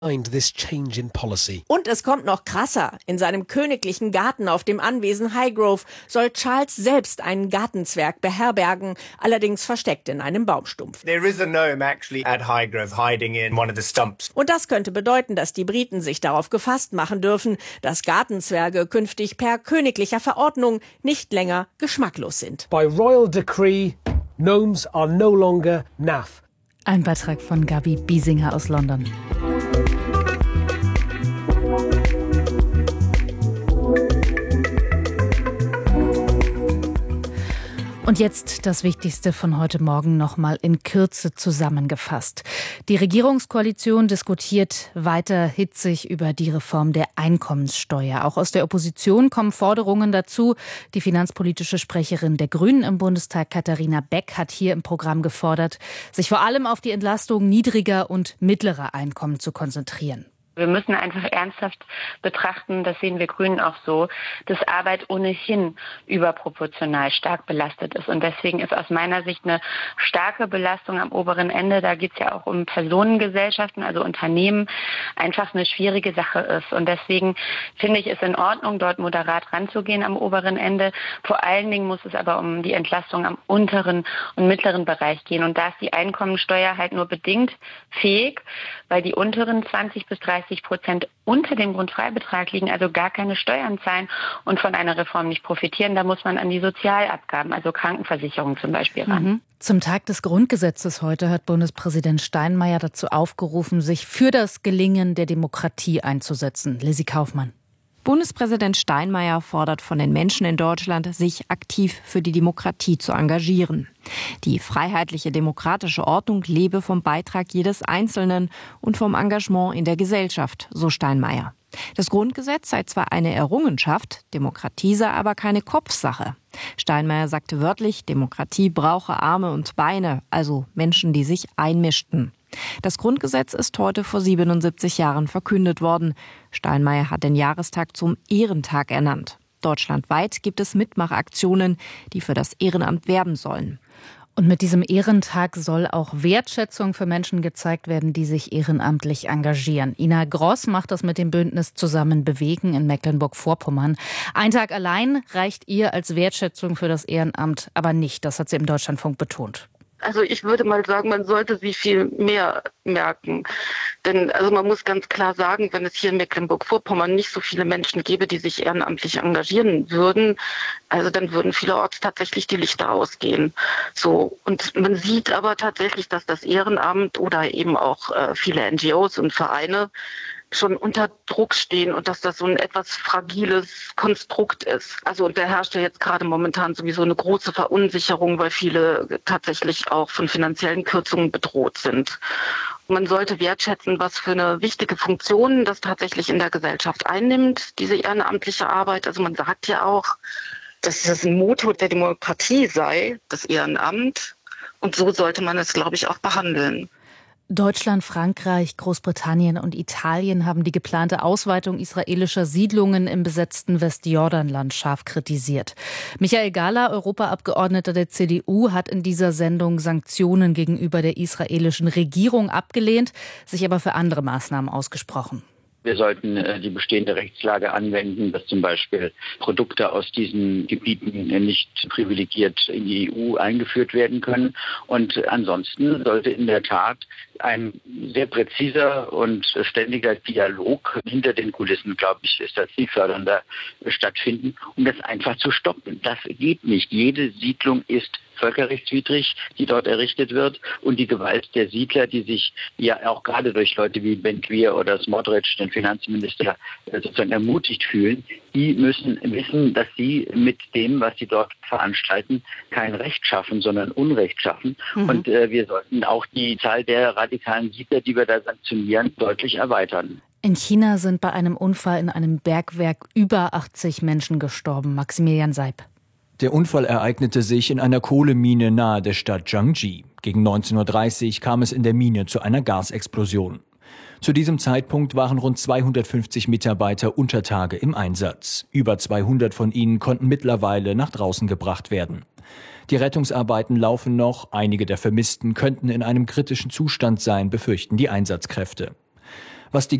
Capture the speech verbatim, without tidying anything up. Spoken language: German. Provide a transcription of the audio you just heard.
This change in policy. Und es kommt noch krasser. In seinem königlichen Garten auf dem Anwesen Highgrove soll Charles selbst einen Gartenzwerg beherbergen, allerdings versteckt in einem Baumstumpf. There is a gnome actually at Highgrove hiding in one of the stumps. Und das könnte bedeuten, dass die Briten sich darauf gefasst machen dürfen, dass Gartenzwerge künftig per königlicher Verordnung nicht länger geschmacklos sind. By royal decree, gnomes are no longer naff. Ein Beitrag von Gabi Biesinger aus London. Und jetzt das Wichtigste von heute Morgen noch mal in Kürze zusammengefasst. Die Regierungskoalition diskutiert weiter hitzig über die Reform der Einkommenssteuer. Auch aus der Opposition kommen Forderungen dazu. Die finanzpolitische Sprecherin der Grünen im Bundestag, Katharina Beck, hat hier im Programm gefordert, sich vor allem auf die Entlastung niedriger und mittlerer Einkommen zu konzentrieren. Wir müssen einfach ernsthaft betrachten, das sehen wir Grünen auch so, dass Arbeit ohnehin überproportional stark belastet ist. Und deswegen ist aus meiner Sicht eine starke Belastung am oberen Ende, da geht es ja auch um Personengesellschaften, also Unternehmen, einfach eine schwierige Sache ist. Und deswegen finde ich es in Ordnung, dort moderat ranzugehen am oberen Ende. Vor allen Dingen muss es aber um die Entlastung am unteren und mittleren Bereich gehen. Und da ist die Einkommensteuer halt nur bedingt fähig, weil die unteren zwanzig bis dreißig Prozent unter dem Grundfreibetrag liegen, also gar keine Steuern zahlen und von einer Reform nicht profitieren. Da muss man an die Sozialabgaben, also Krankenversicherung zum Beispiel, ran. Mhm. Zum Tag des Grundgesetzes heute hat Bundespräsident Steinmeier dazu aufgerufen, sich für das Gelingen der Demokratie einzusetzen. Lizzie Kaufmann. Bundespräsident Steinmeier fordert von den Menschen in Deutschland, sich aktiv für die Demokratie zu engagieren. Die freiheitliche demokratische Ordnung lebe vom Beitrag jedes Einzelnen und vom Engagement in der Gesellschaft, so Steinmeier. Das Grundgesetz sei zwar eine Errungenschaft, Demokratie sei aber keine Kopfsache. Steinmeier sagte wörtlich, Demokratie brauche Arme und Beine, also Menschen, die sich einmischten. Das Grundgesetz ist heute vor siebenundsiebzig Jahren verkündet worden. Steinmeier hat den Jahrestag zum Ehrentag ernannt. Deutschlandweit gibt es Mitmachaktionen, die für das Ehrenamt werben sollen. Und mit diesem Ehrentag soll auch Wertschätzung für Menschen gezeigt werden, die sich ehrenamtlich engagieren. Ina Gross macht das mit dem Bündnis Zusammen bewegen in Mecklenburg-Vorpommern. Ein Tag allein reicht ihr als Wertschätzung für das Ehrenamt aber nicht. Das hat sie im Deutschlandfunk betont. Also ich würde mal sagen, man sollte sie viel mehr merken. Denn also man muss ganz klar sagen, wenn es hier in Mecklenburg-Vorpommern nicht so viele Menschen gäbe, die sich ehrenamtlich engagieren würden, also dann würden vielerorts tatsächlich die Lichter ausgehen. So, und man sieht aber tatsächlich, dass das Ehrenamt oder eben auch äh, viele N G Os und Vereine schon unter Druck stehen und dass das so ein etwas fragiles Konstrukt ist. Also und da herrscht ja jetzt gerade momentan sowieso eine große Verunsicherung, weil viele tatsächlich auch von finanziellen Kürzungen bedroht sind. Und man sollte wertschätzen, was für eine wichtige Funktion das tatsächlich in der Gesellschaft einnimmt, diese ehrenamtliche Arbeit. Also man sagt ja auch, dass das ein Motor der Demokratie sei, das Ehrenamt. Und so sollte man es, glaube ich, auch behandeln. Deutschland, Frankreich, Großbritannien und Italien haben die geplante Ausweitung israelischer Siedlungen im besetzten Westjordanland scharf kritisiert. Michael Gahler, Europaabgeordneter der C D U, hat in dieser Sendung Sanktionen gegenüber der israelischen Regierung abgelehnt, sich aber für andere Maßnahmen ausgesprochen. Wir sollten äh, die bestehende Rechtslage anwenden, dass zum Beispiel Produkte aus diesen Gebieten nicht privilegiert in die E U eingeführt werden können. Und ansonsten sollte in der Tat ein sehr präziser und ständiger Dialog hinter den Kulissen, glaube ich, ist das zielfördernder, stattfinden, um das einfach zu stoppen. Das geht nicht. Jede Siedlung ist völkerrechtswidrig, die dort errichtet wird, und die Gewalt der Siedler, die sich ja auch gerade durch Leute wie Ben-Gvir oder Smotrich, den Finanzminister, sozusagen ermutigt fühlen, die müssen wissen, dass sie mit dem, was sie dort veranstalten, kein Recht schaffen, sondern Unrecht schaffen. Mhm. Und äh, wir sollten auch die Zahl der radikalen Siedler, die wir da sanktionieren, deutlich erweitern. In China sind bei einem Unfall in einem Bergwerk über achtzig Menschen gestorben. Maximilian Seib. Der Unfall ereignete sich in einer Kohlemine nahe der Stadt Jiangji. Gegen neunzehn Uhr dreißig kam es in der Mine zu einer Gasexplosion. Zu diesem Zeitpunkt waren rund zweihundertfünfzig Mitarbeiter unter Tage im Einsatz. Über zweihundert von ihnen konnten mittlerweile nach draußen gebracht werden. Die Rettungsarbeiten laufen noch. Einige der Vermissten könnten in einem kritischen Zustand sein, befürchten die Einsatzkräfte. Was die